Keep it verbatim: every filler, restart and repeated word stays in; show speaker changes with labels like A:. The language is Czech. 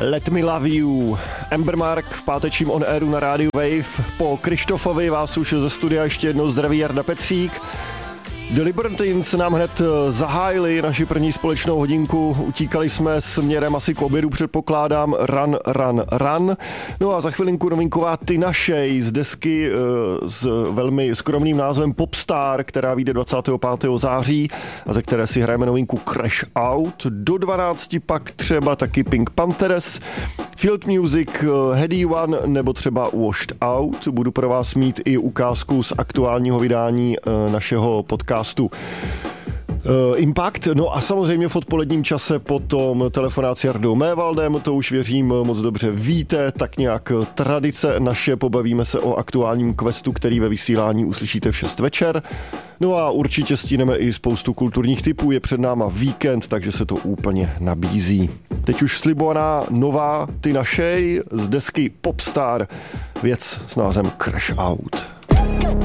A: Let Me Love You. Amber Mark v pátečním on airu na rádiu Wave. Po Krištofovi vás už ze studia ještě jednou zdraví Jarda Petřík. The Libertines nám hned zahájili naši první společnou hodinku. Utíkali jsme směrem asi k obědu, předpokládám. Run, run, run. No a za chvilinku novinková Tina Shea z desky s velmi skromným názvem Popstar, která vyjde dvacátého pátého září a ze které si hrajeme novinku Crash Out. Do dvanácti pak třeba taky Pink Panthers, Field Music, Heady One nebo třeba Washed Out. Budu pro vás mít i ukázku z aktuálního vydání našeho podcastu Impact. No a samozřejmě v odpoledním čase potom telefonát s Jardou Mévaldem, to už věřím moc dobře víte, tak nějak tradice naše, pobavíme se o aktuálním questu, který ve vysílání uslyšíte v šest večer. No a určitě stíneme i spoustu kulturních tipů, je před náma víkend, takže se to úplně nabízí. Teď už slibovaná nová Tina Shea z desky Popstar, věc s názvem Crash Out.